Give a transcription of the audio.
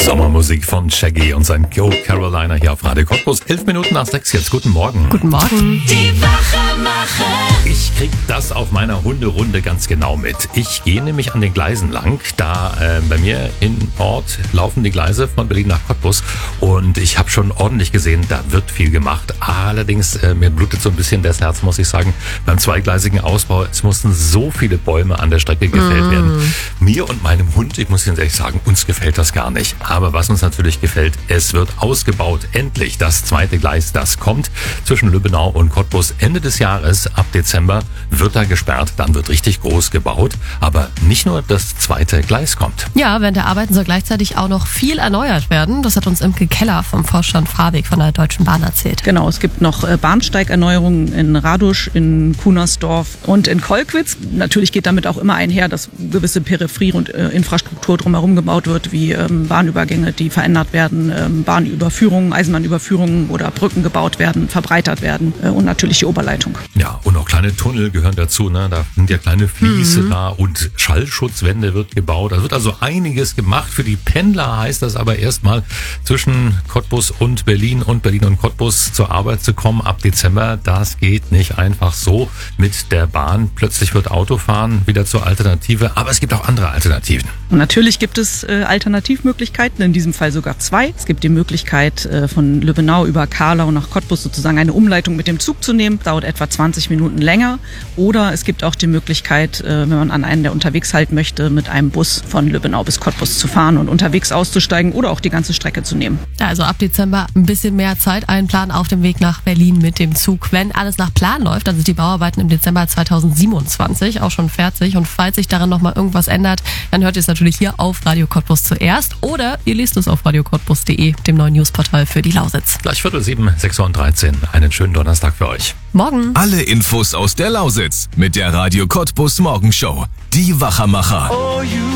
Sommermusik von Shaggy und sein Joe Carolina hier auf Radio Cottbus. 11 Minuten nach 6 jetzt. Guten Morgen. Guten Morgen. Die Wachmacher. Ich krieg das auf meiner Hunderunde ganz genau mit. Ich gehe nämlich an den Gleisen lang. Da bei mir im Ort laufen die Gleise von Berlin nach Cottbus und ich habe schon ordentlich gesehen, da wird viel gemacht. Allerdings, mir blutet so ein bisschen das Herz, muss ich sagen, beim zweigleisigen Ausbau. Es mussten so viele Bäume an der Strecke gefällt werden. Mir und meinem Hund, ich muss Ihnen ehrlich sagen, uns gefällt das gar nicht. Aber was uns natürlich gefällt, es wird ausgebaut. Endlich das zweite Gleis, das kommt zwischen Lübbenau und Cottbus Ende des Jahres. Ab Dezember wird da gesperrt, dann wird richtig groß gebaut. Aber nicht nur das zweite Gleis kommt. Ja, während der Arbeiten soll gleichzeitig auch noch viel erneuert werden. Das hat uns Imke Keller vom Vorstand Fahrweg von der Deutschen Bahn erzählt. Genau, es gibt noch Bahnsteigerneuerungen in Radusch, in Kunersdorf und in Kolkwitz. Natürlich geht damit auch immer einher, dass gewisse Peripherie und Infrastruktur drumherum gebaut wird, wie Bahnübergänge, die verändert werden, Bahnüberführungen, Eisenbahnüberführungen oder Brücken gebaut werden, verbreitert werden und natürlich die Oberleitung. Ja, und auch kleine Tunnel gehören dazu, ne? Da sind ja kleine Fliese da und Schallschutzwände wird gebaut. Da wird also einiges gemacht. Für die Pendler heißt das aber erstmal zwischen Cottbus und Berlin und Cottbus zur Arbeit zu kommen ab Dezember. Das geht nicht einfach so mit der Bahn. Plötzlich wird Autofahren wieder zur Alternative, aber es gibt auch andere Alternativen. Und natürlich gibt es Alternativmöglichkeiten, in diesem Fall sogar zwei. Es gibt die Möglichkeit, von Lübbenau über Karlau nach Cottbus sozusagen eine Umleitung mit dem Zug zu nehmen. Dauert etwa 20 Minuten länger. Oder es gibt auch die Möglichkeit, wenn man an einen, der unterwegs halten möchte, mit einem Bus von Lübbenau bis Cottbus zu fahren und unterwegs auszusteigen oder auch die ganze Strecke zu nehmen. Also ab Dezember ein bisschen mehr Zeit einplanen auf dem Weg nach Berlin mit dem Zug. Wenn alles nach Plan läuft, dann sind die Bauarbeiten im Dezember 2027 auch schon fertig. Und falls sich daran nochmal irgendwas ändert, dann hört ihr es natürlich hier auf Radio Cottbus zuerst. Oder ihr liest es auf radiocottbus.de, dem neuen Newsportal für die Lausitz. Gleich 7:15, 6:13 Uhr. Einen schönen Donnerstag für euch. Morgen. Alle Infos aus der Lausitz mit der Radio Cottbus Morgenshow. Die Wachmacher.